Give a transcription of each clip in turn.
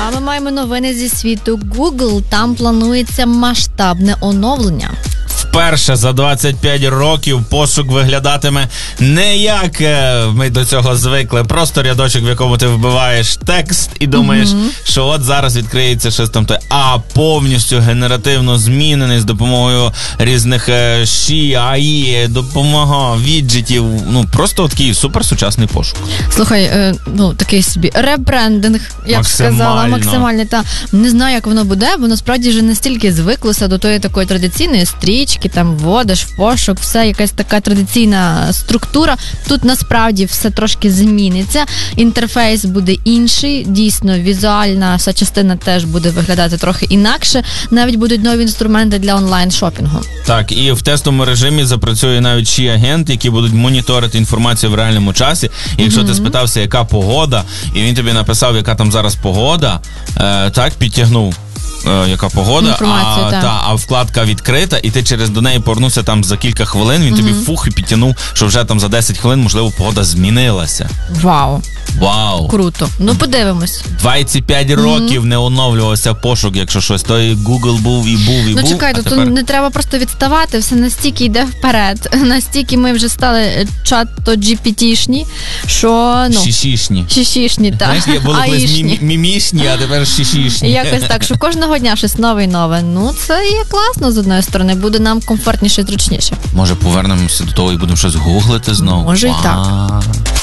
ми маємо новини зі світу Google. Там планується масштабне оновлення. Вперше за 25 років пошук виглядатиме не як ми до цього звикли, просто рядочок, в якому ти вбиваєш текст і думаєш, що от зараз відкриється щось там, а повністю генеративно змінений з допомогою різних AI, допомога віджитів, просто такий суперсучасний пошук. Слухай, такий собі ребрендинг, я б сказала, максимальний. Не знаю, як воно буде, бо насправді вже настільки звиклося до тої такої традиційної стрічки, там вводиш в пошук, все якась така традиційна структура. Тут насправді все трошки зміниться. Інтерфейс буде інший, дійсно візуальна вся частина теж буде виглядати трохи інакше. Навіть будуть нові інструменти для онлайн-шопінгу. Так, і в тестовому режимі запрацює навіть Ші-агент, які будуть моніторити інформацію в реальному часі. І якщо ти спитався, яка погода, і він тобі написав, яка там зараз погода, підтягнув яка погода, а вкладка відкрита, і ти до неї повернувся там за кілька хвилин, він тобі і підтягнув, що вже там за 10 хвилин, можливо, погода змінилася. Вау! Круто. Подивимось. 25 років не оновлювався пошук, якщо щось, то і Google був, і був. Чекай, тут не треба просто відставати, все настільки йде вперед, настільки ми вже стали чат-GPT-шні, що, Шішішні, так. Знаєш, я були колись мімішні, а тепер шішішні. Якось так, що кожного дня щось нове і нове. Це є класно, з одної сторони, буде нам комфортніше і зручніше. Може, повернемося до того і будемо щось гуглити знову? Може і так.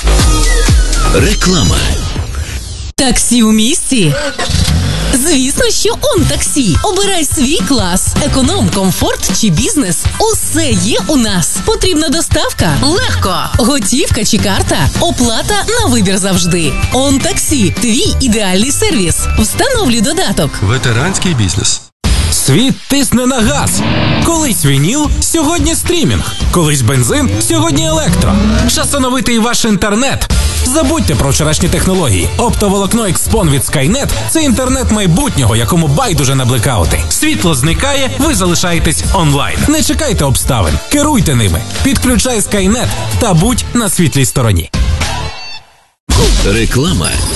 Реклама. Таксі у місті? Звісно, що ОнТаксі. Обирай свій клас. Економ, комфорт чи бізнес. Усе є у нас. Потрібна доставка? Легко. Готівка чи карта? Оплата на вибір завжди. ОнТаксі. Твій ідеальний сервіс. Встановлюй додаток. Ветеранський бізнес. Світ тисне на газ. Колись вініл, сьогодні стрімінг. Колись бензин, сьогодні електро. Час оновити і ваш інтернет. Забудьте про вчорашні технології. Оптоволокно Xpon від Skynet – це інтернет майбутнього, якому байдуже на блекаути. Світло зникає, ви залишаєтесь онлайн. Не чекайте обставин, керуйте ними. Підключай Skynet та будь на світлій стороні. Реклама.